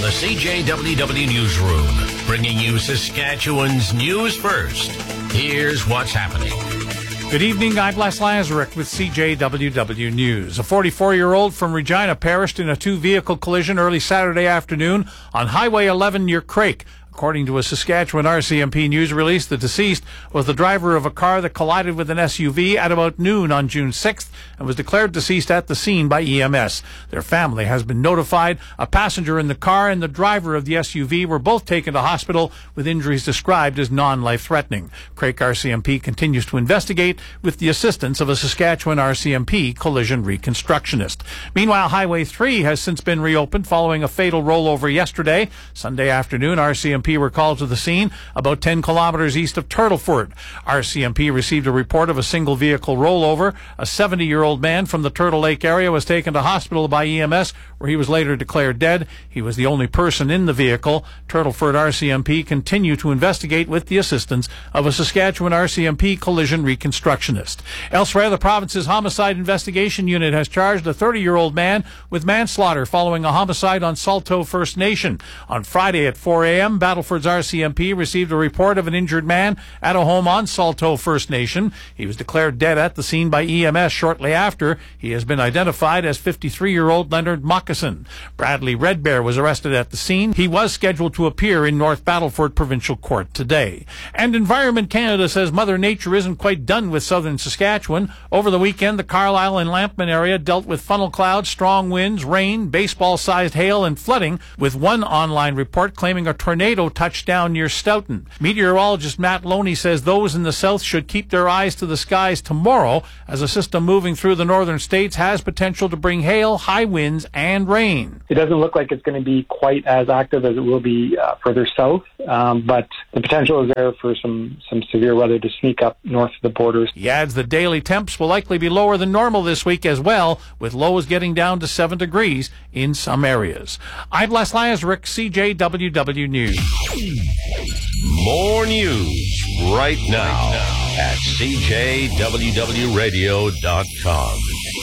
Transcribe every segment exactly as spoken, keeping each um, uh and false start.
the C J W W Newsroom, bringing you Saskatchewan's news first. Here's what's happening. Good evening, I'm Les Lazaruk with C J W W News. A forty-four-year-old from Regina perished in a two-vehicle collision early Saturday afternoon on Highway eleven near Craik. According to a Saskatchewan R C M P news release, the deceased was the driver of a car that collided with an S U V at about noon on June sixth and was declared deceased at the scene by E M S. Their family has been notified. A passenger in the car and the driver of the S U V were both taken to hospital with injuries described as non-life-threatening. Craik R C M P continues to investigate with the assistance of a Saskatchewan R C M P collision reconstructionist. Meanwhile, Highway three has since been reopened following a fatal rollover yesterday. Sunday afternoon, R C M P were called to the scene about ten kilometers east of Turtleford. R C M P received a report of a single vehicle rollover. A seventy-year-old man from the Turtle Lake area was taken to hospital by E M S, where he was later declared dead. He was the only person in the vehicle. Turtleford R C M P continue to investigate with the assistance of a Saskatchewan R C M P collision reconstructionist. Elsewhere, the province's homicide investigation unit has charged a thirty-year-old man with manslaughter following a homicide on Salto First Nation. On Friday at four a.m., Battleford's R C M P received a report of an injured man at a home on Salto First Nation. He was declared dead at the scene by E M S shortly after. He has been identified as fifty-three-year-old Leonard Moccasin. Bradley Redbear was arrested at the scene. He was scheduled to appear in North Battleford Provincial Court today. And Environment Canada says Mother Nature isn't quite done with southern Saskatchewan. Over the weekend, the Carlisle and Lampman area dealt with funnel clouds, strong winds, rain, baseball-sized hail, and flooding, with one online report claiming a tornado touchdown near Stoughton. Meteorologist Matt Loney says those in the south should keep their eyes to the skies tomorrow, as a system moving through the northern states has potential to bring hail, high winds, and rain. It doesn't look like it's going to be quite as active as it will be uh, further south, um, but the potential is there for some, some severe weather to sneak up north of the borders. He adds the daily temps will likely be lower than normal this week as well, with lows getting down to seven degrees in some areas. I'm Les Lazaruk, C J W W News. More news right now at C J W W radio dot com.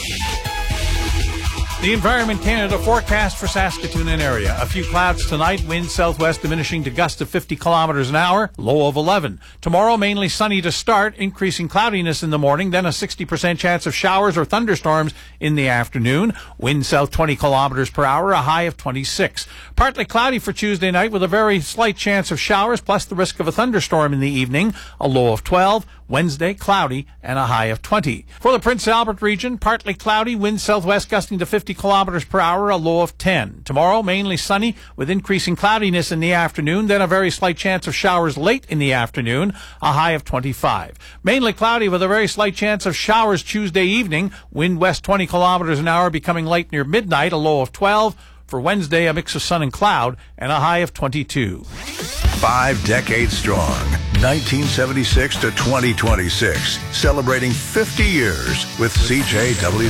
The Environment Canada forecast for Saskatoon and area. A few clouds tonight, wind southwest diminishing to gusts of fifty kilometers an hour, low of eleven. Tomorrow, mainly sunny to start, increasing cloudiness in the morning, then a sixty percent chance of showers or thunderstorms in the afternoon. Wind south twenty kilometers per hour, a high of twenty-six. Partly cloudy for Tuesday night with a very slight chance of showers, plus the risk of a thunderstorm in the evening, a low of twelve. Wednesday, cloudy and a high of twenty. For the Prince Albert region, partly cloudy, wind southwest gusting to fifty kilometers per hour, a low of ten. Tomorrow, mainly sunny with increasing cloudiness in the afternoon, then a very slight chance of showers late in the afternoon, a high of twenty-five. Mainly cloudy with a very slight chance of showers Tuesday evening, wind west twenty kilometers an hour becoming light near midnight, a low of twelve. For Wednesday, a mix of sun and cloud and a high of twenty-two. Five decades strong, nineteen seventy-six to twenty twenty-six, celebrating fifty years with C J W.